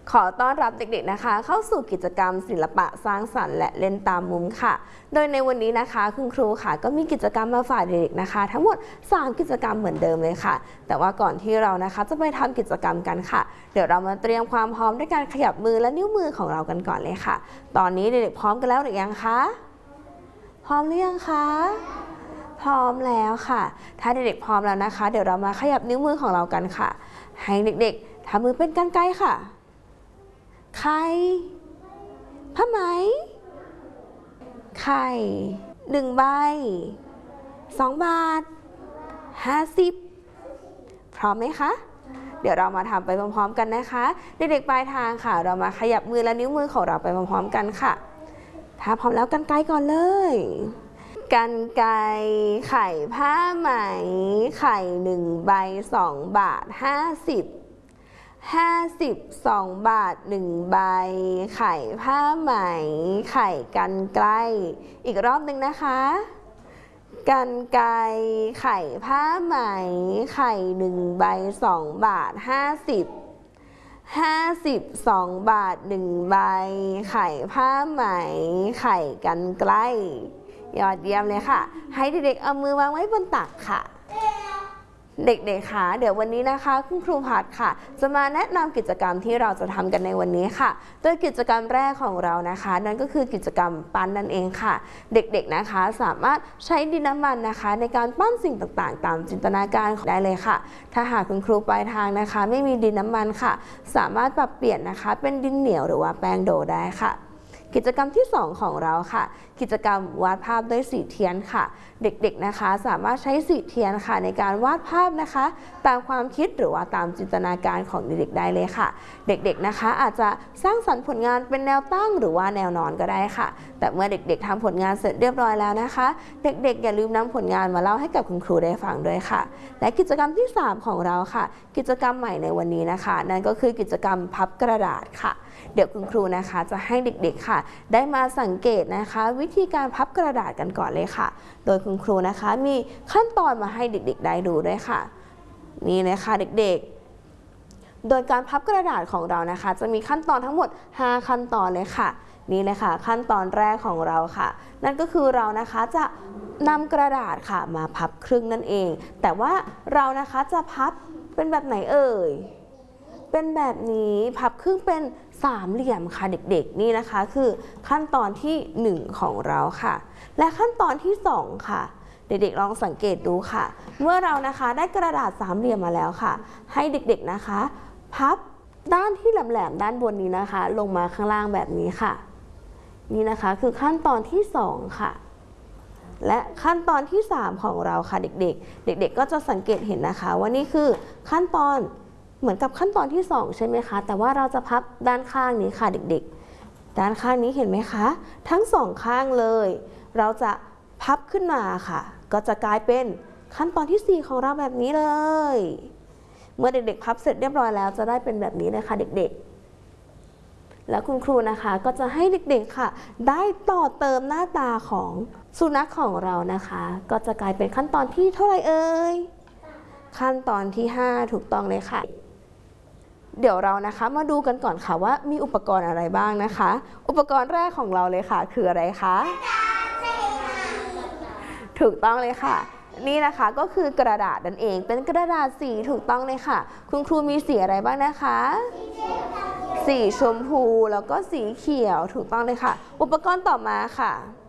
ขอต้อนรับเด็กๆนะคะเข้าสู่กิจกรรมศิลปะสร้างสรรค์และเล่นตามมุมค่ะโดยในวันนี้นะคะคุณครูค่ะก็มีกิจกรรมมาฝากเด็กๆนะคะทั้งหมด3กิจกรรมเหมือนเดิมเลยค่ะแต่ว่าก่อนที่เรานะคะจะไปทำกิจกรรมกันค่ะเดี๋ยวเรามาเตรียมความพร้อมด้วยการขยับมือและนิ้วมือของเรากันก่อนเลยค่ะตอนนี้เด็กๆพร้อมกันแล้วหรือยังคะพร้อมหรือยังคะพร้อมแล้วค่ะถ้าเด็กๆพร้อมแล้วนะคะเดี๋ยวเรามาขยับนิ้วมือของเรากันค่ะให้เด็กๆทำมือเป็นกรรไกรค่ะไข่ผ้าไหมไข่1 ใบ2 บาท50พร้อมไหมคะเดี๋ยวเรามาทำไปพร้อมๆกันนะคะเด็กๆปลายทางค่ะเรามาขยับมือและนิ้วมือของเราไปพร้อมๆกันค่ะถ้าพร้อมแล้วกรรไกรก่อนเลยกรรไกรไข่ผ้าไหมไข่1 ใบ2 บาท52 บาท1 ใบไข่ผ้าไหมไข่กรรไกรอีกรอบหนึ่งนะคะกรรไกรไข่ผ้าไหมไข่1 ใบ2 บาท52 บาท1 ใบไข่ผ้าไหมไข่กรรไกรยอดเยี่ยมเลยค่ะให้เด็กๆเอามือวางไว้บนตักค่ะเด็กๆค่ะเดี๋ยววันนี้นะคะคุณครูพัดค่ะจะมาแนะนำกิจกรรมที่เราจะทำกันในวันนี้ค่ะโดยกิจกรรมแรกของเรานะคะนั่นก็คือกิจกรรมปั้นนั่นเองค่ะเด็กๆนะคะสามารถใช้ดินน้ำมันนะคะในการปั้นสิ่งต่างๆตามจินตนาการได้เลยค่ะถ้าหากคุณครูปลายทางนะคะไม่มีดินน้ำมันค่ะสามารถปรับเปลี่ยนนะคะเป็นดินเหนียวหรือว่าแป้งโดได้ค่ะกิจกรรมที่2ของเราค่ะกิจกรรมวาดภาพด้วยสีเทียนค่ะเด็กๆนะคะสามารถใช้สีเทียนค่ะในการวาดภาพนะคะตามความคิดหรือว่าตามจินตนาการของเด็กๆได้เลยค่ะเด็กๆนะคะอาจจะสร้างสรรค์ผลงานเป็นแนวตั้งหรือว่าแนวนอนก็ได้ค่ะแต่เมื่อเด็กๆทำผลงานเสร็จเรียบร้อยแล้วนะคะเด็กๆอย่าลืมนำผลงานมาเล่าให้กับคุณครูได้ฟังด้วยค่ะและกิจกรรมที่3ของเราค่ะกิจกรรมใหม่ในวันนี้นะคะนั่นก็คือกิจกรรมพับกระดาษค่ะเดี๋ยวคุณครูนะคะจะให้เด็กๆค่ะได้มาสังเกตนะคะวิธีการพับกระดาษกันก่อนเลยค่ะโดยคุณครูนะคะมีขั้นตอนมาให้เด็กๆได้ดูด้วยค่ะนี่นะคะเด็กๆโดยการพับกระดาษของเรานะคะจะมีขั้นตอนทั้งหมด5ขั้นตอนเลยค่ะนี่เลยค่ะขั้นตอนแรกของเราค่ะนั่นก็คือเรานะคะจะนำกระดาษค่ะมาพับครึ่งนั่นเองแต่ว่าเรานะคะจะพับเป็นแบบไหนเอ่ยเป็นแบบนี้พับครึ่งเป็น3 เหลี่ยมค่ะเด็กๆนี่นะคะคือขั้นตอนที่1ของเราค่ะและขั้นตอนที่2ค่ะเด็กๆลองสังเกตดูค่ะเมื่อเรานะคะได้กระดาษ3 เหลี่ยมมาแล้วค่ะให้เด็กๆนะคะพับด้านที่แหลมๆด้านบนนี้นะคะลงมาข้างล่างแบบนี้ค่ะนี่นะคะคือขั้นตอนที่2ค่ะและขั้นตอนที่3ของเราค่ะเด็กๆก็จะสังเกตเห็นนะคะว่านี่คือขั้นตอนเหมือนกับขั้นตอนที่2ใช่ไหมคะแต่ว่าเราจะพับด้านข้างนี้ค่ะเด็กๆด้านข้างนี้เห็นไหมคะทั้ง2 ข้างเลยเราจะพับขึ้นมาค่ะก็จะกลายเป็นขั้นตอนที่4ของเราแบบนี้เลยเมื่อเด็กๆพับเสร็จเรียบร้อยแล้วจะได้เป็นแบบนี้เลยค่ะเด็กๆแล้วคุณครูนะคะก็จะให้เด็กๆค่ะได้ต่อเติมหน้าตาของสุนัขของเรานะคะก็จะกลายเป็นขั้นตอนที่เท่าไหร่เอ่ยขั้นตอนที่5ถูกต้องเลยค่ะเดี๋ยวเรานะคะมาดูกันก่อนค่ะว่ามีอุปกรณ์อะไรบ้างนะคะอุปกรณ์แรกของเราเลยค่ะคืออะไรคะถูกต้องเลยค่ะนี่นะคะก็คือกระดาษนั่นเองเป็นกระดาษสีถูกต้องเลยค่ะคุณครูมีสีอะไรบ้างนะคะสีชมพูแล้วก็สีเขียวถูกต้องเลยค่ะอุปกรณ์ต่อมาค่ะ